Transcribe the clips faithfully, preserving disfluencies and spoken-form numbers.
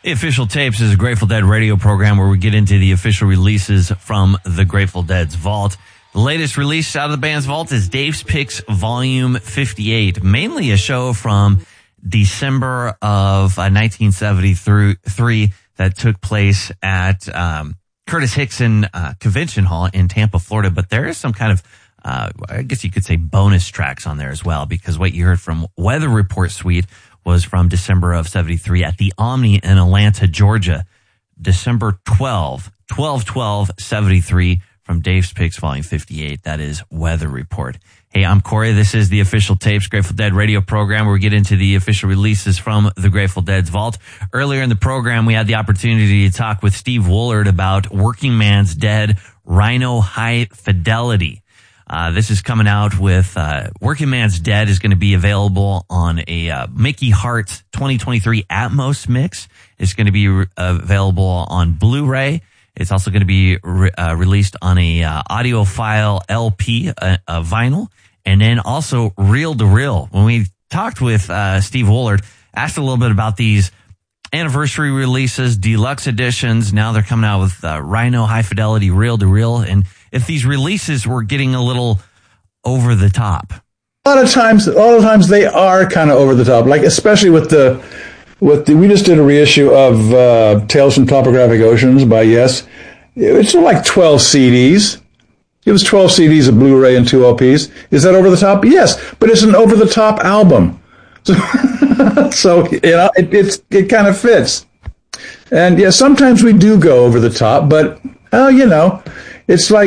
The Official Tapes is a Grateful Dead radio program where we get into the official releases from the Grateful Dead's vault. The latest release out of the band's vault is Dave's Picks Volume fifty-eight, mainly a show from December of uh, nineteen seventy-three that took place at um, Curtis Hickson uh, Convention Hall in Tampa, Florida. But there is some kind of, uh, I guess you could say, bonus tracks on there as well, because what you heard from Weather Report Suite was from December of seventy-three at the Omni in Atlanta, Georgia. December twelfth, twelve twelve seventy-three from Dave's Picks Volume fifty-eight. That is Weather Report. Hey, I'm Corey. This is the Official Tapes Grateful Dead radio program where we get into the official releases from the Grateful Dead's vault. Earlier in the program, we had the opportunity to talk with Steve Woolard about Working Man's Dead, Rhino High Fidelity. Uh, this is coming out with, uh, Working Man's Dead is going to be available on a, uh, Mickey Hart twenty twenty-three Atmos mix. It's going to be re- available on Blu-ray. It's also going to be re- uh, released on a, uh, audiophile L P, uh, uh, vinyl, and then also reel to reel. When we talked with, uh, Steve Woolard, asked a little bit about these anniversary releases, deluxe editions. Now they're coming out with, uh, Rhino High Fidelity reel to reel, and if these releases were getting a little over the top. A lot of times, a lot of times they are kind of over the top. Like especially with the, with the, we just did a reissue of uh, Tales from Topographic Oceans by Yes. It's like twelve C Ds. It was twelve C Ds, a Blu-ray, and two L Ps. Is that over the top? Yes, but it's an over the top album. So, so you know, it, it's it kind of fits. And yeah, sometimes we do go over the top, but oh, you know. It's like,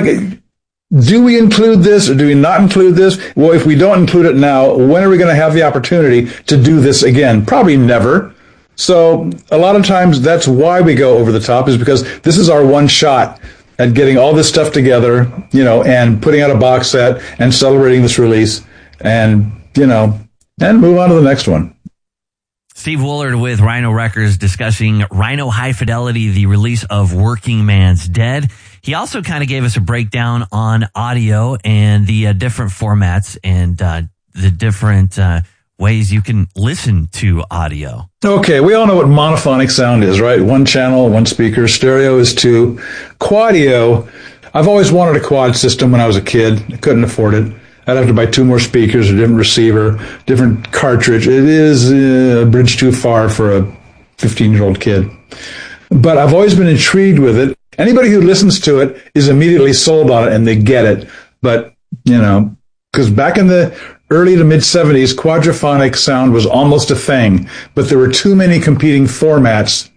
do we include this or do we not include this? Well, if we don't include it now, when are we going to have the opportunity to do this again? Probably never. So a lot of times that's why we go over the top, is because this is our one shot at getting all this stuff together, you know, and putting out a box set and celebrating this release and, you know, and move on to the next one. Steve Woolard with Rhino Records discussing Rhino High Fidelity, the release of Working Man's Dead. He also kind of gave us a breakdown on audio and the uh, different formats and uh, the different uh, ways you can listen to audio. Okay, we all know what monophonic sound is, right? One channel, one speaker. Stereo is two. Quadio, I've always wanted a quad system when I was a kid. I couldn't afford it. I'd have to buy two more speakers, a different receiver, different cartridge. It is uh, a bridge too far for a fifteen-year-old kid. But I've always been intrigued with it. Anybody who listens to it is immediately sold on it, and they get it. But, you know, because back in the early to mid-seventies, quadraphonic sound was almost a thing. But there were too many competing formats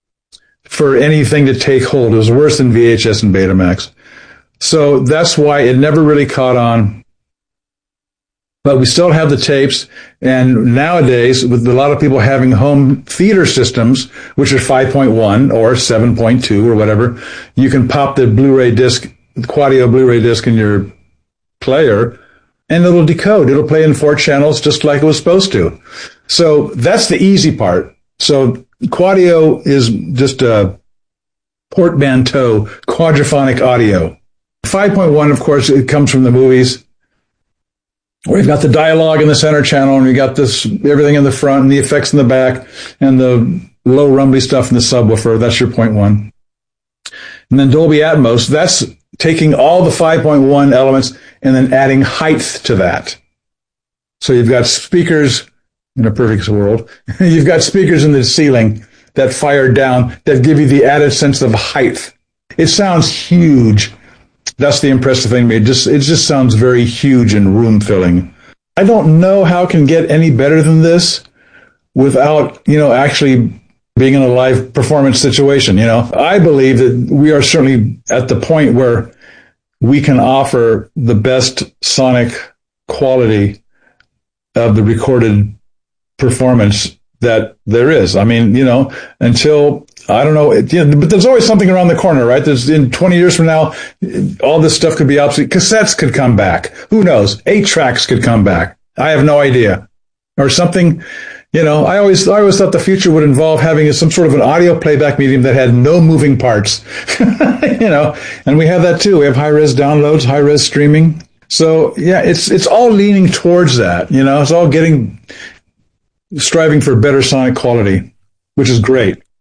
for anything to take hold. It was worse than V H S and Betamax. So that's why it never really caught on. But we still have the tapes, and nowadays, with a lot of people having home theater systems, which are five point one or seven point two or whatever, you can pop the Blu-ray disc, the Quadio Blu-ray disc in your player, and it'll decode. It'll play in four channels just like it was supposed to. So that's the easy part. So Quadio is just a portmanteau, quadraphonic audio. five point one, of course, it comes from the movies. We've got the dialogue in the center channel, and we got this everything in the front, and the effects in the back, and the low rumbly stuff in the subwoofer. That's your point one. And then Dolby Atmos, that's taking all the five point one elements and then adding height to that. So you've got speakers in a perfect world. You've got speakers in the ceiling that fire down that give you the added sense of height. It sounds huge. That's the impressive thing to me. It just, it just sounds very huge and room filling. I don't know how it can get any better than this without, you know, actually being in a live performance situation. You know, I believe that we are certainly at the point where we can offer the best sonic quality of the recorded performance that there is. I mean, you know, until, I don't know, it, you know, but there's always something around the corner, right? There's in twenty years from now, all this stuff could be obsolete. Cassettes could come back. Who knows? Eight tracks could come back. I have no idea. Or something, you know, I always, I always thought the future would involve having some sort of an audio playback medium that had no moving parts, you know, and we have that too. We have high-res downloads, high-res streaming. So yeah, it's, it's all leaning towards that, you know, it's all getting, striving for better sonic quality, which is great.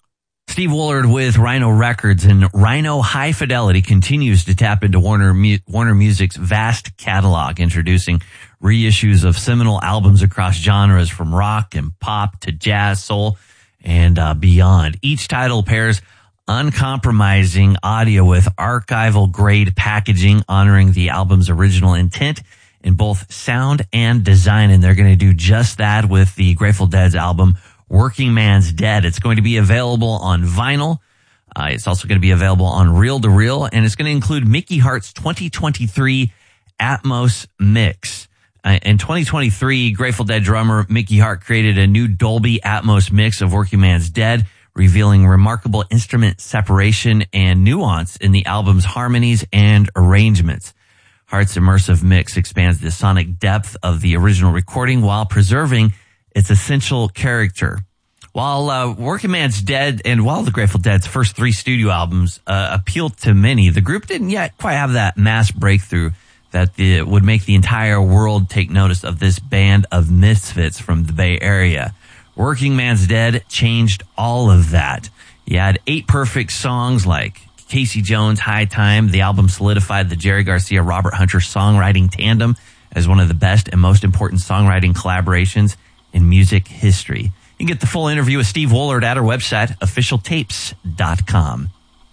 Steve Woolard with Rhino Records, and Rhino High Fidelity continues to tap into Warner Mu- Warner Music's vast catalog, introducing reissues of seminal albums across genres from rock and pop to jazz, soul, and uh, beyond. Each title pairs uncompromising audio with archival grade packaging, honoring the album's original intent in both sound and design, and they're going to do just that with the Grateful Dead's album Working Man's Dead. It's going to be available on vinyl. Uh, it's also going to be available on reel to reel, and it's going to include Mickey Hart's twenty twenty-three Atmos mix. Uh, in twenty twenty-three, Grateful Dead drummer Mickey Hart created a new Dolby Atmos mix of Working Man's Dead, revealing remarkable instrument separation and nuance in the album's harmonies and arrangements. Hart's immersive mix expands the sonic depth of the original recording while preserving its essential character. While uh, Working Man's Dead and while the Grateful Dead's first three studio albums uh, appealed to many, the group didn't yet quite have that mass breakthrough that the, would make the entire world take notice of this band of misfits from the Bay Area. Working Man's Dead changed all of that. You had eight perfect songs like Casey Jones' High Time. The album solidified the Jerry Garcia-Robert Hunter songwriting tandem as one of the best and most important songwriting collaborations in music history. You can get the full interview with Steve Woolard at our website, official tapes dot com.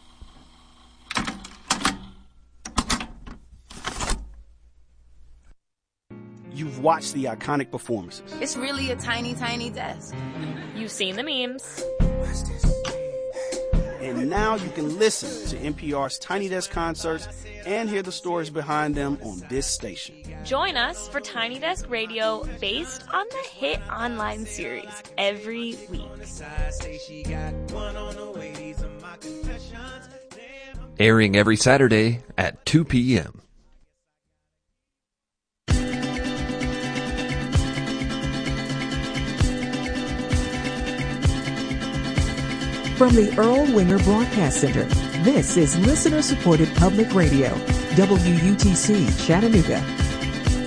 You've watched the iconic performances. It's really a tiny, tiny desk. You've seen the memes. And now you can listen to N P R's Tiny Desk concerts and hear the stories behind them on this station. Join us for Tiny Desk Radio based on the hit online series every week. Airing every Saturday at two p.m. From the Earl Winger Broadcast Center, this is listener-supported public radio, W U T C Chattanooga.